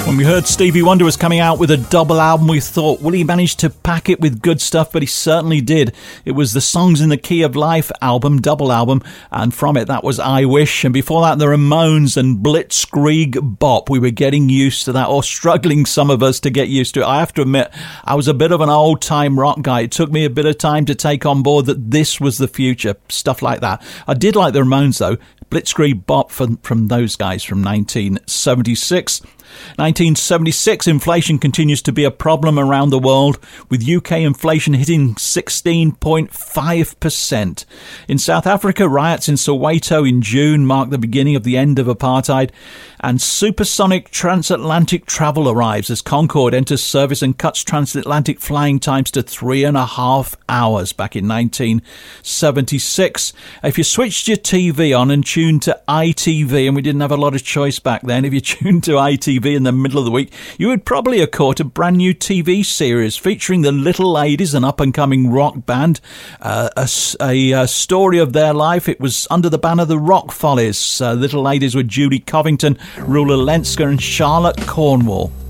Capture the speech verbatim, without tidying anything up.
When we heard Stevie Wonder was coming out with a double album, we thought, will he manage to pack it with good stuff? But he certainly did. It was the Songs in the Key of Life album, double album, and from it that was I Wish. And before that, the Ramones and Blitzkrieg Bop. We were getting used to that, or struggling, some of us, to get used to it. I have to admit, I was a bit of an old-time rock guy. It took me a bit of time to take on board that this was the future, stuff like that. I did like the Ramones, though. Blitzkrieg Bop from, from those guys from nineteen seventy-six. nineteen seventy-six, inflation continues to be a problem around the world, with U K inflation hitting sixteen point five percent. In South Africa, riots in Soweto in June marked the beginning of the end of apartheid, and supersonic transatlantic travel arrives as Concorde enters service and cuts transatlantic flying times to three and a half hours back in nineteen seventy-six. If you switched your T V on and tuned to I T V, and we didn't have a lot of choice back then, if you tuned to I T V in the middle of the week, you would probably have caught a brand new T V series featuring the Little Ladies, an up-and-coming rock band, uh, a, a, a story of their life. It was under the banner The Rock Follies. Uh, Little Ladies with Judy Covington, Rula Lenska and Charlotte Cornwall.